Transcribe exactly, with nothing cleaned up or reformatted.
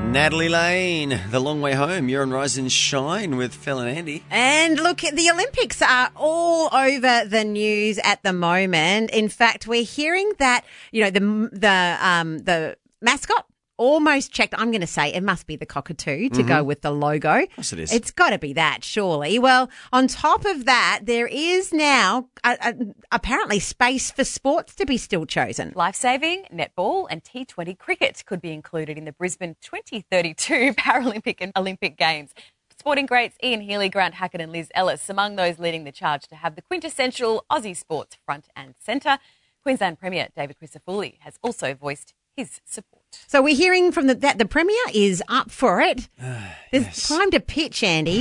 Natalie Lane, The Long Way Home. You're on Rise and Shine with Phil and Andy. And look, the Olympics are all over the news at the moment. In fact, we're hearing that, you know, the the um the mascot almost checked. I'm going to say it must be the cockatoo to mm-hmm. go with the logo. Yes, it is. It's got to be that, surely. Well, on top of that, there is now a, a, apparently space for sports to be still chosen. Life-saving, netball and T twenty cricket could be included in the Brisbane twenty thirty-two Paralympic and Olympic Games. Sporting greats Ian Healy, Grant Hackett and Liz Ellis among those leading the charge to have the quintessential Aussie sports front and centre. Queensland Premier David Crisafulli has also voiced his support. So we're hearing from the, that the Premier is up for it. Uh, There's yes. time to pitch, Andy.